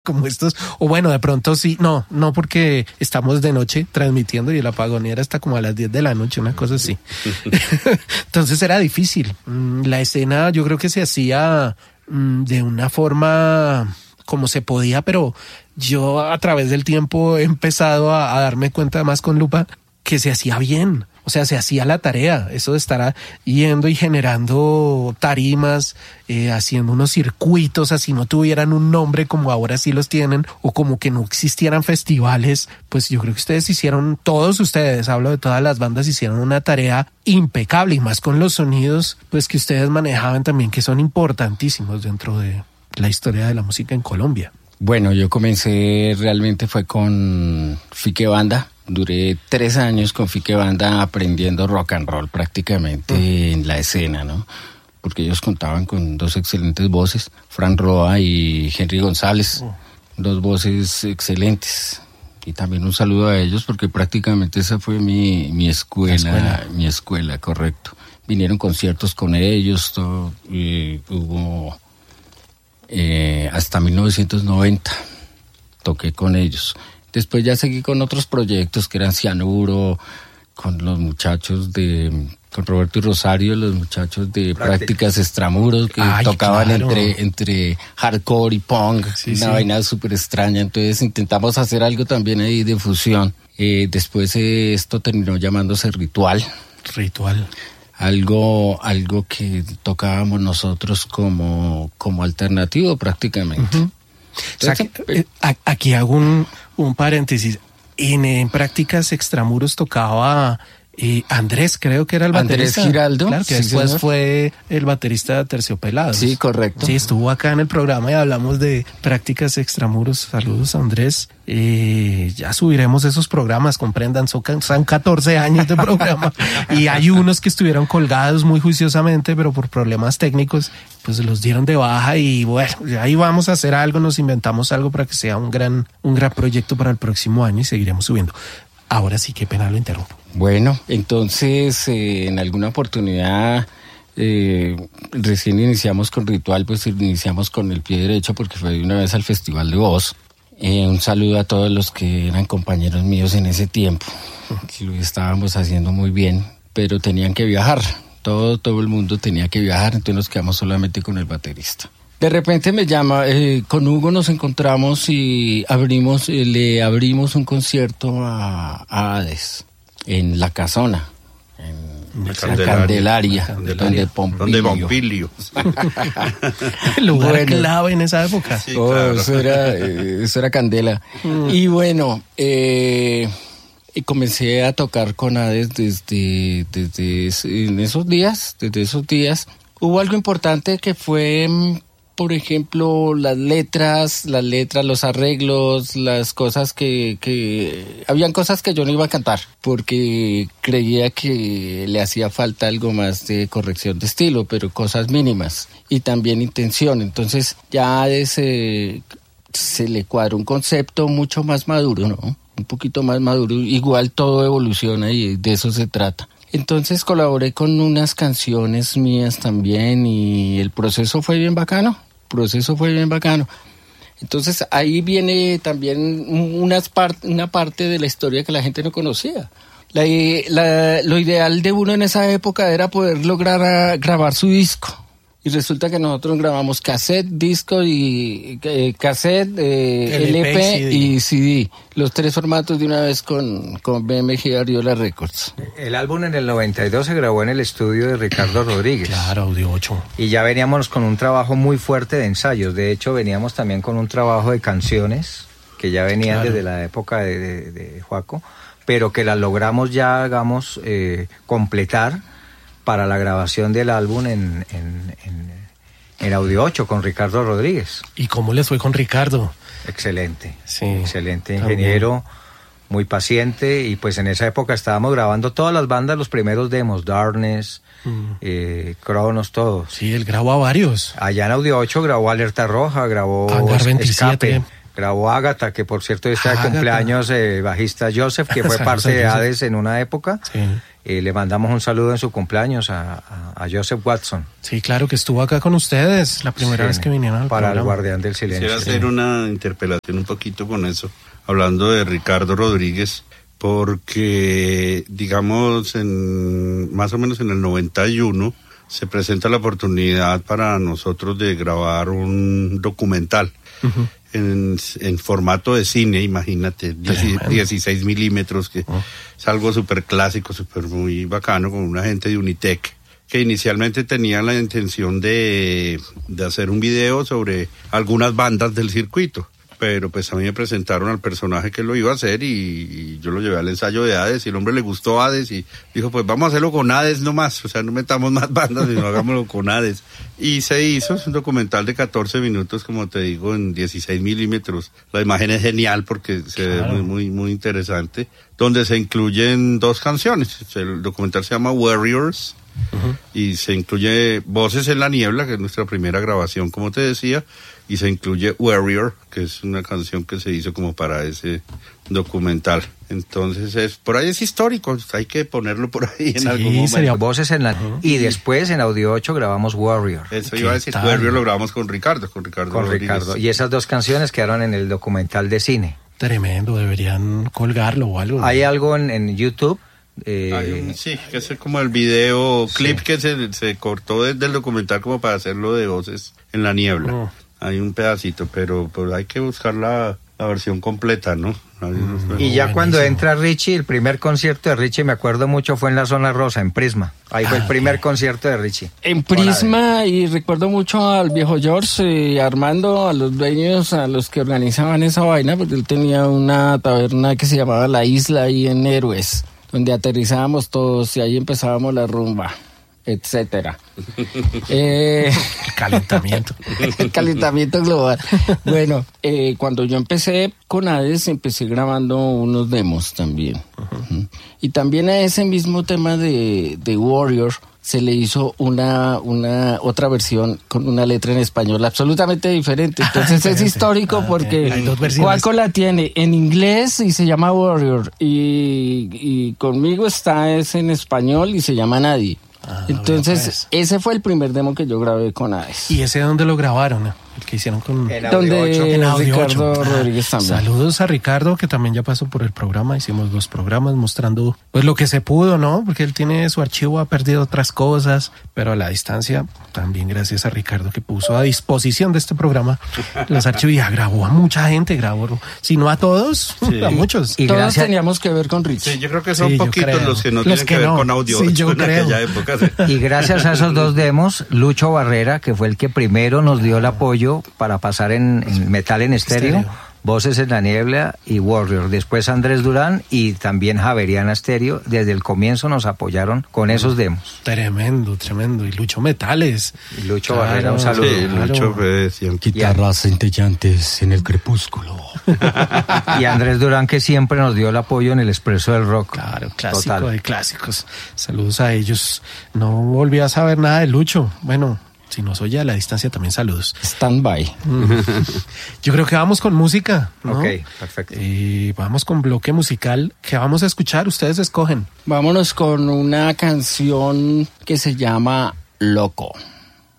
como estos, o bueno, de pronto sí, no porque estamos de noche transmitiendo y el apagón era hasta como a las 10 de la noche, una cosa así. Entonces era difícil. La escena yo creo que se hacía de una forma como se podía, pero yo a través del tiempo he empezado a darme cuenta más con lupa que se hacía bien. O sea, se hacía la tarea, eso de estar yendo y generando tarimas, haciendo unos circuitos, así no tuvieran un nombre como ahora sí los tienen, o como que no existieran festivales, pues yo creo que ustedes hicieron, todos ustedes, hablo de todas las bandas, hicieron una tarea impecable, y más con los sonidos, pues que ustedes manejaban también, que son importantísimos dentro de la historia de la música en Colombia. Bueno, yo comencé realmente fue con Fique Banda. Duré 3 años con Fique Banda aprendiendo rock and roll prácticamente en la escena, ¿no? Porque ellos contaban con 2 excelentes voces, Fran Roa y Henry González, 2 voces excelentes. Y también un saludo a ellos porque prácticamente esa fue mi escuela, correcto. Vinieron conciertos con ellos, todo, hubo hasta 1990 toqué con ellos. Después ya seguí con otros proyectos que eran Cianuro, con los muchachos con Roberto y Rosario, los muchachos de Prácticas Extramuros, que tocaban claro, entre hardcore y punk, vaina súper extraña. Entonces intentamos hacer algo también ahí de fusión. Después esto terminó llamándose Ritual. Algo que tocábamos nosotros como alternativo prácticamente. Entonces, o sea, aquí hago un paréntesis. En Prácticas Extramuros tocaba Andrés, creo que era el baterista. Andrés Giraldo. Claro, que después señor. Fue el baterista de Terciopelados. Sí, correcto. Sí, estuvo acá en el programa y hablamos de Prácticas Extramuros. Saludos, Andrés. Ya subiremos esos programas, comprendan, son 14 años de programa y hay unos que estuvieron colgados muy juiciosamente, pero por problemas técnicos, pues los dieron de baja y bueno, ahí vamos a hacer algo, nos inventamos algo para que sea un gran proyecto para el próximo año y seguiremos subiendo. Ahora sí, qué pena lo interrumpo. Bueno, entonces en alguna oportunidad recién iniciamos con Ritual, pues iniciamos con el pie derecho porque fue de una vez al Festival de Voz. Un saludo a todos los que eran compañeros míos en ese tiempo, que lo estábamos haciendo muy bien, pero tenían que viajar, todo el mundo tenía que viajar, entonces nos quedamos solamente con el baterista. De repente me llama, con Hugo nos encontramos y le abrimos un concierto a Hades en La Casona, en la Candelaria, donde Pompilio. El lugar clave en esa época. Sí, claro. Eso era candela. Y bueno, y comencé a tocar con Hades desde esos días. Hubo algo importante que fue, por ejemplo, las letras, los arreglos, las cosas que habían cosas que yo no iba a cantar porque creía que le hacía falta algo más de corrección de estilo, pero cosas mínimas y también intención. Entonces ya se le cuadró un concepto mucho más maduro, ¿no? Un poquito más maduro. Igual todo evoluciona y de eso se trata. Entonces colaboré con unas canciones mías también y el proceso fue bien bacano. Entonces ahí viene también una parte de la historia que la gente no conocía. Lo ideal de uno en esa época era poder lograr grabar su disco. Y resulta que nosotros grabamos cassette, disco y LP y CD. Los 3 formatos de una vez con BMG Ariola Records. El álbum en el 92 se grabó en el estudio de Ricardo Rodríguez. Claro, Audio 8. Y ya veníamos con un trabajo muy fuerte de ensayos. De hecho, veníamos también con un trabajo de canciones que ya venían desde la época de Juaco, pero que las logramos ya, completar para la grabación del álbum en Audio 8 con Ricardo Rodríguez. ¿Y cómo les fue con Ricardo? Excelente, sí, excelente ingeniero, muy paciente, y pues en esa época estábamos grabando todas las bandas, los primeros demos, Darkness, Cronos, todos. Sí, él grabó a varios. Allá en Audio 8 grabó Alerta Roja, grabó Hangar 27. Escape, Grabó Ágata, que por cierto está de Ágata. cumpleaños, bajista Joseph, que fue Saludos parte a de Joseph. Hades en una época. Sí. Le mandamos un saludo en su cumpleaños a Joseph Watson. Sí, claro, que estuvo acá con ustedes la primera Sí, vez que vinieron al para el programa. Guardián del Silencio. Quisiera hacer una interpelación un poquito con eso, hablando de Ricardo Rodríguez, porque, digamos, más o menos en el 91 se presenta la oportunidad para nosotros de grabar un documental. Ujú. En formato de cine, imagínate, Tremendo. 16 milímetros, que es algo súper clásico, súper muy bacano, con una gente de Unitec, que inicialmente tenía la intención de hacer un video sobre algunas bandas del circuito, pero pues a mí me presentaron al personaje que lo iba a hacer y yo lo llevé al ensayo de Hades y el hombre le gustó Hades y dijo, pues vamos a hacerlo con Hades nomás, o sea, no metamos más bandas, sino hagámoslo con Hades. Y se hizo, es un documental de 14 minutos, como te digo, en 16 milímetros. La imagen es genial porque se ve muy, muy, muy interesante, donde se incluyen 2 canciones. El documental se llama Warriors, y se incluye Voces en la Niebla, que es nuestra primera grabación, como te decía, y se incluye Warrior, que es una canción que se hizo como para ese documental. Entonces, por ahí es histórico, hay que ponerlo por ahí en Sí, algún momento. sería- Voces en la... Y después en Audio 8 grabamos Warrior. Eso iba a decir, tal? Warrior lo grabamos con Ricardo Con Rodríguez. Ricardo. Y esas 2 canciones quedaron en el documental de cine. Tremendo, deberían colgarlo o algo. Hay algo en YouTube. Sí, que es como el video clip que se cortó desde el documental como para hacerlo de Voces en la Niebla. Oh. Hay un pedacito, pero hay que buscar la versión completa, ¿no? Y ya Buenísimo. cuando entra Richie, el primer concierto de Richie, me acuerdo mucho, fue en la Zona Rosa, en Prisma. Ahí fue el primer concierto de Richie. En Prisma, y recuerdo mucho al viejo George, Armando, a los dueños, a los que organizaban esa vaina, porque él tenía una taberna que se llamaba La Isla ahí en Héroes, donde aterrizábamos todos y ahí empezábamos la rumba, etcétera. El calentamiento. El calentamiento global. Bueno, cuando yo empecé con Hades, empecé grabando unos demos también. Ujú. Y también a ese mismo tema de Warrior se le hizo una otra versión con una letra en español absolutamente diferente. Entonces es Diferente. histórico porque hay 2 versiones. Juaco la tiene en inglés y se llama Warrior y conmigo está es en español y se llama Nadie. Entonces pues. ese fue el primer demo que yo grabé con Hades. ¿Y ese dónde lo grabaron? El que hicieron con... En Audio 8. Donde En Audio Ricardo 8. Rodríguez también. Saludos a Ricardo, que también ya pasó por el programa. Hicimos 2 programas mostrando pues lo que se pudo, ¿no? Porque él tiene su archivo, ha perdido otras cosas, pero a la distancia, también gracias a Ricardo, que puso a disposición de este programa los archivos y ya grabó a mucha gente, grabó, si no a todos, Sí. a muchos. Y Todos gracias- teníamos que ver con Richie. Sí, yo creo que son Sí, yo poquitos creo. los que no Los tienen que que ver no. con Audio Sí, 8 yo en creo. aquella época. Sí. Y gracias a esos 2 demos, Lucho Barrera, que fue el que primero nos dio el apoyo para pasar en Metal en Estéreo, Voces en la Niebla y Warrior. Después Andrés Durán y también Javeriana Estéreo. Desde el comienzo nos apoyaron con esos demos. Tremendo, tremendo. Y Lucho Metales. Y Lucho Barrera, un saludo. Sí, Lucho decían que Guitarras centellantes en el crepúsculo. Y Andrés Durán, que siempre nos dio el apoyo en el Expreso del Rock. Claro, clásico Total. de clásicos. Saludos a ellos. No volví a saber nada de Lucho. Bueno, si nos oye a la distancia también saludos. Stand by. Yo creo que vamos con música, ¿no? Ok, perfecto. Vamos con bloque musical que vamos a escuchar. Ustedes escogen. Vámonos con una canción que se llama Loco.